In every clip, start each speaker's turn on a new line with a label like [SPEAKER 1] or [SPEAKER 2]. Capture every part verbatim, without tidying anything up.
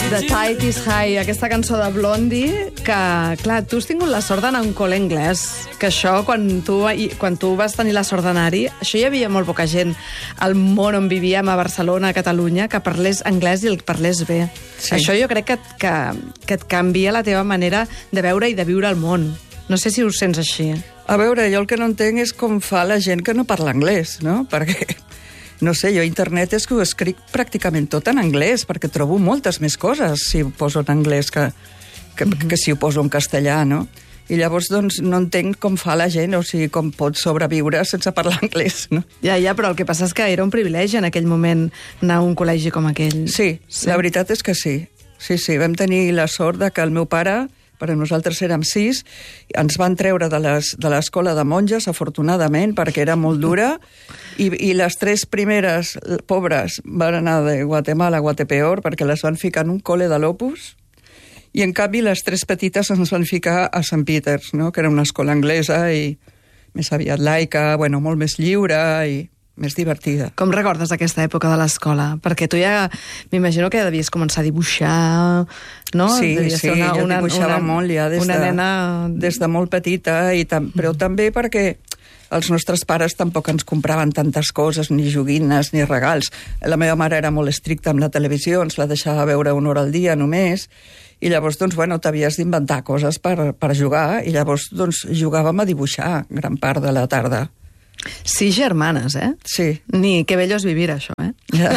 [SPEAKER 1] The Tide is High, aquesta cançó de Blondie, que, clar, tu has tingut la sort d'anar a un col·le anglès, que això, quan tu, quan tu vas tenir la sort d'anar-hi, això hi havia molt poca gent al món on vivíem, a Barcelona, a Catalunya, que parlés anglès i el parlés bé. Sí. Això jo crec que, que, que et canvia la teva manera de veure i de viure el món. No sé si ho sents així.
[SPEAKER 2] A veure, jo el que no entenc és com fa la gent que no parla anglès, no? Perquè... No sé, jo a internet és que ho escric pràcticament tot en anglès, perquè trobo moltes més coses si ho poso en anglès que, que, mm-hmm. que si ho poso en castellà, no? I llavors, doncs, no entenc com fa la gent, o sigui, com pot sobreviure sense parlar anglès, no?
[SPEAKER 1] Ja, ja, però el que passa és que era un privilegi en aquell moment anar a un col·legi com aquell.
[SPEAKER 2] Sí, sí, la veritat és que sí. Sí, sí, vam tenir la sort de que el meu pare... però nosaltres érem sis, ens van treure de l'escola de monges, afortunadament, perquè era molt dura, i, i les tres primeres pobres van anar de Guatemala a Guatepeor, perquè les van ficar en un col·le de l'Opus, i en canvi les tres petites ens van ficar a Saint Peters, no? Que era una escola anglesa i més aviat laica, bueno, molt més lliure i més divertida.
[SPEAKER 1] Com recordes aquesta època de l'escola? Perquè tu ja, m'imagino que ja devies començar a dibuixar, no?
[SPEAKER 2] Sí,
[SPEAKER 1] devies
[SPEAKER 2] sí,
[SPEAKER 1] una,
[SPEAKER 2] jo
[SPEAKER 1] una,
[SPEAKER 2] dibuixava
[SPEAKER 1] una,
[SPEAKER 2] molt ja des,
[SPEAKER 1] una
[SPEAKER 2] de,
[SPEAKER 1] nena...
[SPEAKER 2] des de molt petita, i tam però també perquè els nostres pares tampoc ens compraven tantes coses, ni joguines, ni regals. La meva mare era molt estricta amb la televisió, ens la deixava veure una hora al dia només, i llavors, doncs, bueno, t'havies d'inventar coses per, per jugar, i llavors, doncs, jugàvem a dibuixar gran part de la tarda.
[SPEAKER 1] Sis germanes, eh?
[SPEAKER 2] Sí.
[SPEAKER 1] Ni que bello és vivir, això, eh?
[SPEAKER 2] Ja.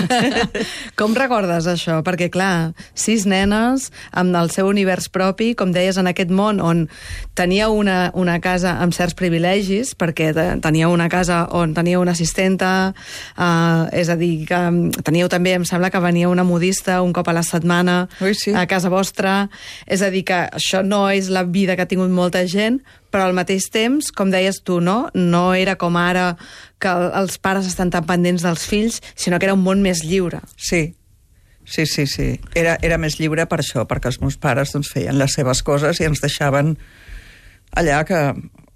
[SPEAKER 1] Com recordes això? Perquè, clar, sis nenes amb el seu univers propi, com deies, en aquest món on teníeu una, una casa amb certs privilegis, perquè teníeu una casa on teníeu una assistenta, eh, és a dir, que teníeu també, em sembla que venia una modista un cop a la setmana
[SPEAKER 2] Ui, sí.
[SPEAKER 1] a casa vostra. És a dir, que això no és la vida que ha tingut molta gent, però al mateix temps, com deies tu, no? No era com ara que els pares estan tan pendents dels fills, sinó que era un món més lliure.
[SPEAKER 2] Sí, sí, sí, sí. Era, era més lliure per això, perquè els meus pares doncs, feien les seves coses i ens deixaven allà que...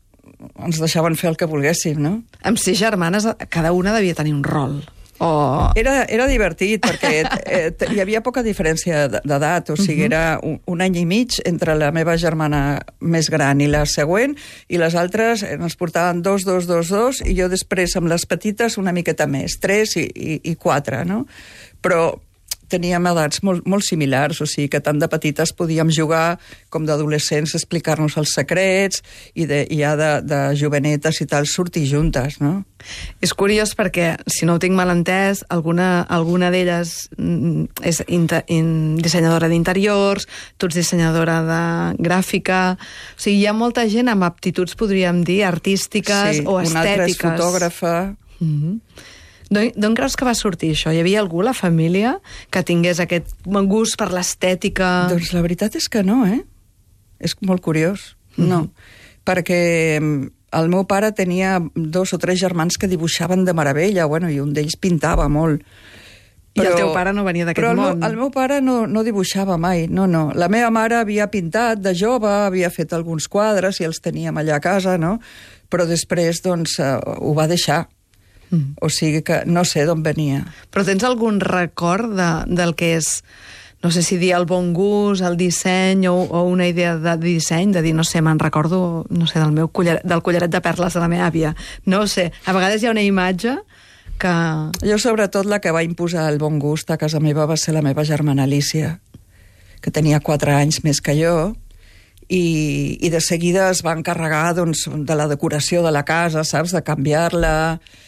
[SPEAKER 2] ens deixaven fer el que volguéssim, no?
[SPEAKER 1] Amb sis germanes, cada una devia tenir un rol. Oh.
[SPEAKER 2] Era, era divertit, perquè eh, hi havia poca diferència d'edat, o sigui, uh-huh. era un, un any i mig entre la meva germana més gran i la següent, i les altres ens portaven dos, dos, dos, dos, i jo després amb les petites una miqueta més, tres i, i, i quatre, no? Però teníem edats molt, molt similars, o sigui que tant de petites podíem jugar com d'adolescents, explicar-nos els secrets, i, de, i ja de, de jovenetes i tal, sortir juntes, no?
[SPEAKER 1] És curiós perquè, si no ho tinc mal entès, alguna, alguna d'elles és inter, in, dissenyadora d'interiors, tu ets dissenyadora de gràfica... O sigui, hi ha molta gent amb aptituds, podríem dir, artístiques
[SPEAKER 2] sí,
[SPEAKER 1] o estètiques.
[SPEAKER 2] Una altra és fotògrafa...
[SPEAKER 1] Mm-hmm. D'on creus que va sortir això? Hi havia algú a la família que tingués aquest gust per l'estètica?
[SPEAKER 2] Doncs la veritat és que no, eh? És molt curiós. Mm-hmm. No, perquè el meu pare tenia dos o tres germans que dibuixaven de meravella, bueno, i un d'ells pintava molt.
[SPEAKER 1] Però, I el teu pare no venia d'aquest món?
[SPEAKER 2] Però el, el meu pare no, no dibuixava mai, no, no. La meva mare havia pintat de jove, havia fet alguns quadres i els teníem allà a casa, no? Però després, doncs, uh, ho va deixar. Mm. O sigui que no sé d'on venia.
[SPEAKER 1] Però tens algun record de, del que és, no sé si dir el bon gust, el disseny o, o una idea de disseny, de dir, no sé, me'n recordo, no sé, del meu collaret, del collaret de perles de la meva àvia. No ho sé, a vegades hi ha una imatge que...
[SPEAKER 2] Jo, sobretot, la que va imposar el bon gust a casa meva va ser la meva germana Alicia, que tenia quatre anys més que jo, i, i de seguida es va encarregar, doncs, de la decoració de la casa, saps?, de canviar-la...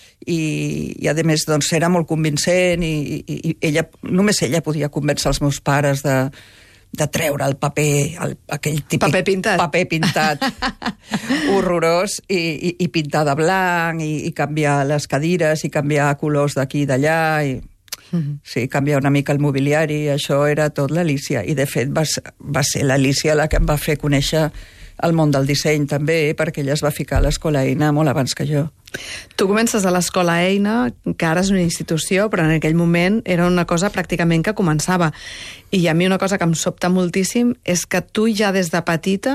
[SPEAKER 2] I, i a més, doncs, era molt convincent i, i, i ella, només ella podia convèncer els meus pares de, de treure el paper, el, aquell típic
[SPEAKER 1] paper pintat,
[SPEAKER 2] paper pintat horrorós i, i, i pintar de blanc i, i canviar les cadires i canviar colors d'aquí i d'allà i mm-hmm. sí, canviar una mica el mobiliari, això era tot l'Alicia i de fet va, va ser l'Alicia la que em va fer conèixer el món del disseny també, perquè ella es va ficar a l'escola Eina molt abans que jo.
[SPEAKER 1] Tu comences a l'escola Eina, que ara és una institució, però en aquell moment era una cosa pràcticament que començava. I a mi una cosa que em sobta moltíssim és que tu ja des de petita,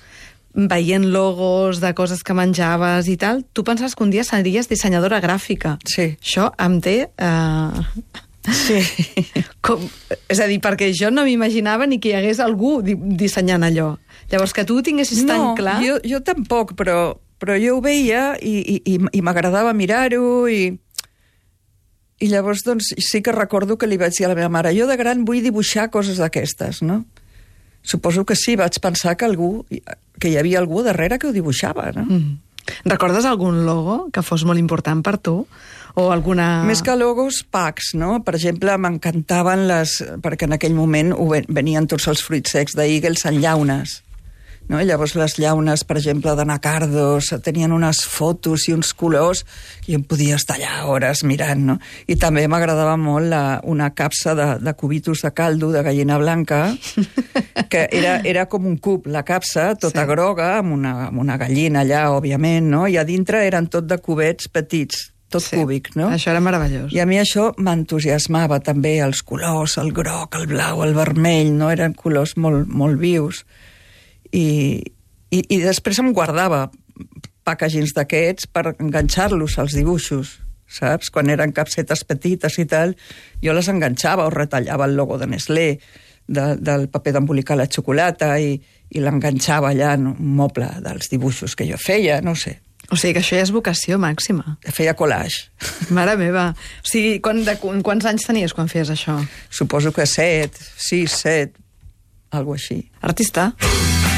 [SPEAKER 1] veient logos de coses que menjaves i tal, tu pensaves que un dia series dissenyadora gràfica.
[SPEAKER 2] Sí.
[SPEAKER 1] Això em té... Eh...
[SPEAKER 2] Sí.
[SPEAKER 1] Com, és a dir, perquè jo no m'imaginava ni que hi hagués algú di dissenyant allò. Llavors, que tu ho tinguessis
[SPEAKER 2] no,
[SPEAKER 1] tan clar...
[SPEAKER 2] Jo, jo tampoc, però, però jo ho veia i, i, i, i m'agradava mirar-ho i... I llavors, doncs, sí que recordo que li vaig dir a la meva mare, jo de gran vull dibuixar coses d'aquestes, no? Suposo que sí, vaig pensar que algú, que hi havia algú darrere que ho dibuixava, no? Mm.
[SPEAKER 1] Recordes algun logo que fos molt important per tu? O alguna...
[SPEAKER 2] Més que logos, packs, no? Per exemple, m'encantaven les... Perquè en aquell moment venien tots els fruits secs d'Eagles en llaunes. No? I llavors les llaunes, per exemple, d'anacardos, tenien unes fotos i uns colors i em podia estar allà hores mirant, no? I també m'agradava molt la, una capsa de, de cubitos de caldo de gallina blanca, que era, era com un cub, la capsa, tota sí. groga, amb una, amb una gallina allà, òbviament, no? I a dintre eren tot de cubets petits, tot sí, cúbic, no?
[SPEAKER 1] Això era meravellós.
[SPEAKER 2] I a mi això m'entusiasmava també, els colors, el groc, el blau, el vermell, no? Eren colors molt, molt vius. I, i, i després em guardava packagings d'aquests per enganxar-los als dibuixos, saps? Quan eren capsetes petites i tal, jo les enganxava o retallava el logo de Nestlé, de, del paper d'embolicar la xocolata i, i l'enganxava allà en un moble dels dibuixos que jo feia, no sé.
[SPEAKER 1] O sigui que això ja és vocació màxima.
[SPEAKER 2] Feia collage.
[SPEAKER 1] Mare meva. O sigui, quan, de, quants anys tenies quan feies això?
[SPEAKER 2] Suposo que set, sis, set, algo així.
[SPEAKER 1] Artista.